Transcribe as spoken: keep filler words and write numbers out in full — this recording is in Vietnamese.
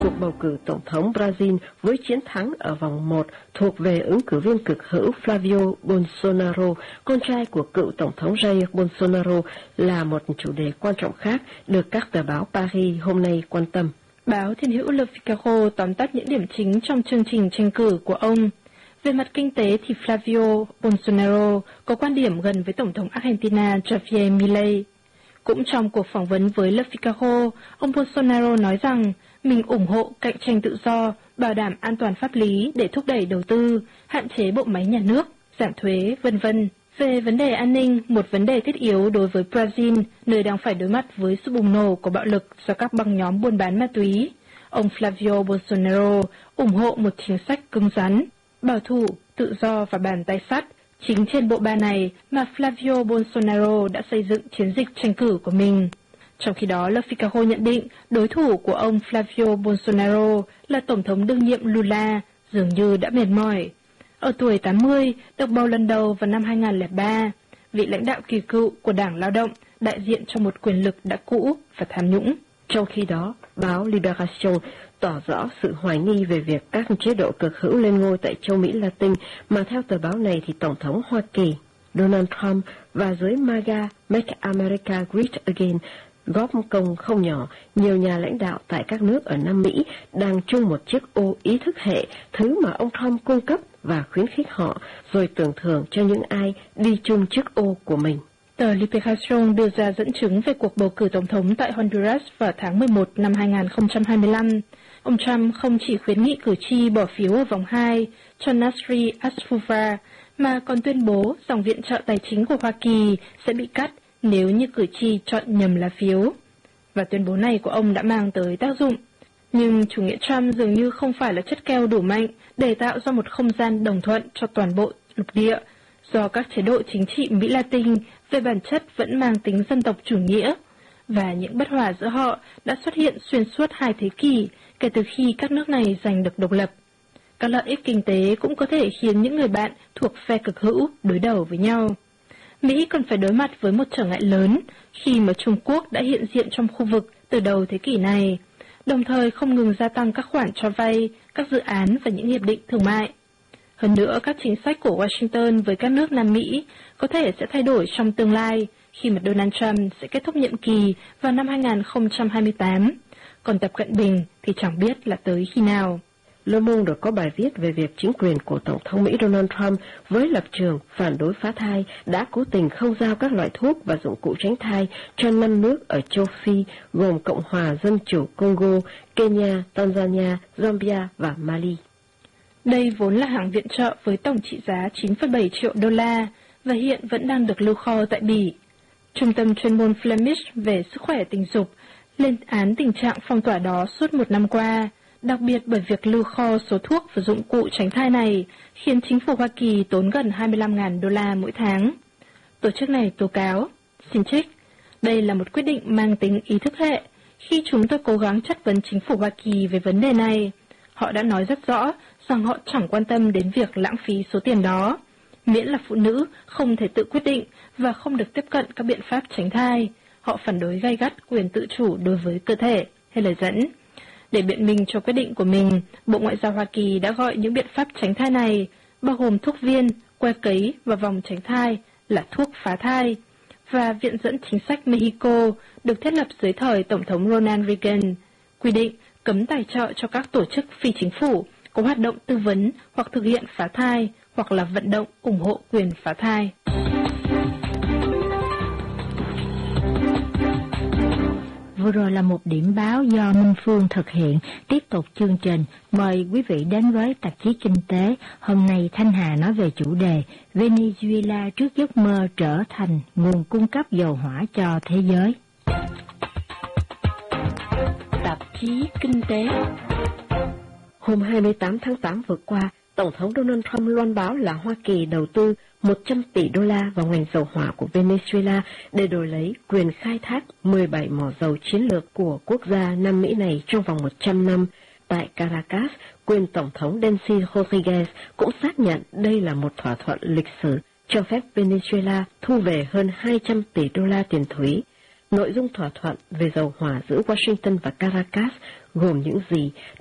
Cuộc bầu cử tổng thống Brazil với chiến thắng ở vòng một thuộc về ứng cử viên cực hữu Flavio Bolsonaro, con trai của cựu tổng thống Jair Bolsonaro, là một chủ đề quan trọng khác được các tờ báo Paris hôm nay quan tâm. Báo Thiên hữu Le Figaro tóm tắt những điểm chính trong chương trình tranh cử của ông. Về mặt kinh tế thì Flavio Bolsonaro có quan điểm gần với tổng thống Argentina Javier Milei. Cũng trong cuộc phỏng vấn với Le Figaro, ông Bolsonaro nói rằng mình ủng hộ cạnh tranh tự do, bảo đảm an toàn pháp lý để thúc đẩy đầu tư, hạn chế bộ máy nhà nước, giảm thuế, vân vân. Về vấn đề an ninh, một vấn đề thiết yếu đối với Brazil, nơi đang phải đối mặt với sự bùng nổ của bạo lực do các băng nhóm buôn bán ma túy, ông Flavio Bolsonaro ủng hộ một chính sách cứng rắn, bảo thủ, tự do và bàn tay sắt. Chính trên bộ ba này mà Flavio Bolsonaro đã xây dựng chiến dịch tranh cử của mình. Trong khi đó, Le Figaro nhận định đối thủ của ông Flavio Bolsonaro là Tổng thống đương nhiệm Lula dường như đã mệt mỏi. Ở tuổi tám mươi, được bầu lần đầu vào năm hai nghìn không trăm lẻ ba, vị lãnh đạo kỳ cựu của Đảng Lao động đại diện cho một quyền lực đã cũ và tham nhũng. Trong khi đó, báo Libération tỏ rõ sự hoài nghi về việc các chế độ cực hữu lên ngôi tại châu Mỹ Latin, mà theo tờ báo này thì Tổng thống Hoa Kỳ Donald Trump và giới MAGA Make America Great Again góp công không nhỏ. Nhiều nhà lãnh đạo tại các nước ở Nam Mỹ đang chung một chiếc ô ý thức hệ, thứ mà ông Trump cung cấp và khuyến khích họ, rồi tưởng thưởng cho những ai đi chung chiếc ô của mình. Tờ Libération đưa ra dẫn chứng về cuộc bầu cử tổng thống tại Honduras vào tháng mười một năm hai nghìn không trăm hai mươi lăm. Ông Trump không chỉ khuyến nghị cử tri bỏ phiếu ở vòng hai cho Nasri Asfuva, mà còn tuyên bố dòng viện trợ tài chính của Hoa Kỳ sẽ bị cắt nếu như cử tri chọn nhầm lá phiếu. Và tuyên bố này của ông đã mang tới tác dụng. Nhưng chủ nghĩa Trump dường như không phải là chất keo đủ mạnh để tạo ra một không gian đồng thuận cho toàn bộ lục địa, do các chế độ chính trị Mỹ Latin về bản chất vẫn mang tính dân tộc chủ nghĩa, và những bất hòa giữa họ đã xuất hiện xuyên suốt hai thế kỷ kể từ khi các nước này giành được độc lập. Các lợi ích kinh tế cũng có thể khiến những người bạn thuộc phe cực hữu đối đầu với nhau. Mỹ còn phải đối mặt với một trở ngại lớn khi mà Trung Quốc đã hiện diện trong khu vực từ đầu thế kỷ này, đồng thời không ngừng gia tăng các khoản cho vay, các dự án và những hiệp định thương mại. Hơn nữa, các chính sách của Washington với các nước Nam Mỹ có thể sẽ thay đổi trong tương lai khi mà Donald Trump sẽ kết thúc nhiệm kỳ vào năm hai nghìn không trăm hai mươi tám, còn Tập Cận Bình thì chẳng biết là tới khi nào. Le Monde có bài viết về việc chính quyền của Tổng thống Mỹ Donald Trump với lập trường phản đối phá thai đã cố tình không giao các loại thuốc và dụng cụ tránh thai cho năm nước ở châu Phi gồm Cộng hòa Dân chủ Congo, Kenya, Tanzania, Zambia và Mali. Đây vốn là hàng viện trợ với tổng trị giá chín phẩy bảy triệu đô la và hiện vẫn đang được lưu kho tại Bỉ. Trung tâm chuyên môn Flemish về sức khỏe tình dục lên án tình trạng phong tỏa đó suốt một năm qua, đặc biệt bởi việc lưu kho số thuốc và dụng cụ tránh thai này khiến chính phủ Hoa Kỳ tốn gần hai mươi lăm nghìn đô la mỗi tháng. Tổ chức này tố cáo, xin trích, đây là một quyết định mang tính ý thức hệ. Khi chúng tôi cố gắng chất vấn chính phủ Hoa Kỳ về vấn đề này, họ đã nói rất rõ rằng họ chẳng quan tâm đến việc lãng phí số tiền đó, miễn là phụ nữ không thể tự quyết định và không được tiếp cận các biện pháp tránh thai. Họ phản đối gay gắt quyền tự chủ đối với cơ thể, hay lời dẫn. Để biện minh cho quyết định của mình, Bộ Ngoại giao Hoa Kỳ đã gọi những biện pháp tránh thai này, bao gồm thuốc viên, que cấy và vòng tránh thai, là thuốc phá thai. Và Viện dẫn chính sách Mexico được thiết lập dưới thời Tổng thống Ronald Reagan, quy định cấm tài trợ cho các tổ chức phi chính phủ có hoạt động tư vấn hoặc thực hiện phá thai hoặc là vận động ủng hộ quyền phá thai. Vừa rồi là một điểm báo do Minh Phương thực hiện. Tiếp tục chương trình, mời quý vị đến với tạp chí Kinh tế. Hôm nay Thanh Hà nói về chủ đề Venezuela trước giấc mơ trở thành nguồn cung cấp dầu hỏa cho thế giới. Tạp chí Kinh tế. Hôm hai mươi tám tháng tám vừa qua, Tổng thống Donald Trump loan báo là Hoa Kỳ đầu tư một trăm tỷ đô la vào ngành dầu hỏa của Venezuela để đổi lấy quyền khai thác mười bảy mỏ dầu chiến lược của quốc gia Nam Mỹ này trong vòng một trăm năm. Tại Caracas, quyền Tổng thống Delcy Rodriguez cũng xác nhận đây là một thỏa thuận lịch sử cho phép Venezuela thu về hơn hai trăm tỷ đô la tiền thuế. Nội dung thỏa thuận về dầu hỏa giữa Washington và Caracas gồm những gì